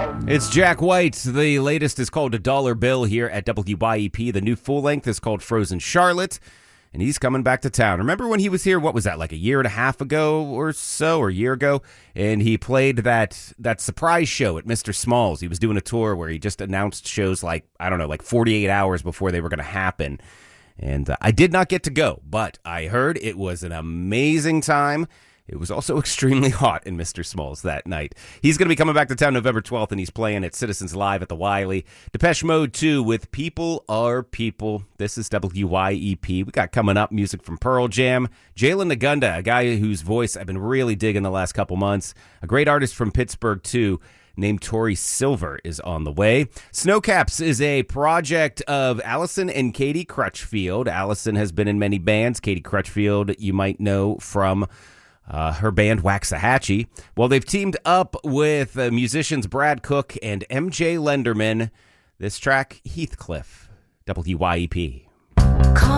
It's Jack White. The latest is called A Dollar Bill here at WYEP. The new full length is called Frozen Charlotte, and he's coming back to town. Remember when he was here, what was that, like a year and a half ago or so, or a year ago? And he played that surprise show at Mr. Smalls. He was doing a tour where he just announced shows like 48 hours before they were going to happen. And I did not get to go, but I heard it was an amazing time. It was also extremely hot in Mr. Smalls that night. He's going to be coming back to town November 12th, and he's playing at Citizens Live at the Wiley. Depeche Mode 2 with People Are People. This is WYEP. We got coming up music from Pearl Jam. Jalen Nagunda, a guy whose voice I've been really digging the last couple months. A great artist from Pittsburgh, too, named Tori Silver is on the way. Snowcaps is a project of Allison and Katie Crutchfield. Allison has been in many bands. Katie Crutchfield, you might know from her band Waxahachie. Well, they've teamed up with musicians Brad Cook and MJ Lenderman. This track, Heathcliff, WYEP.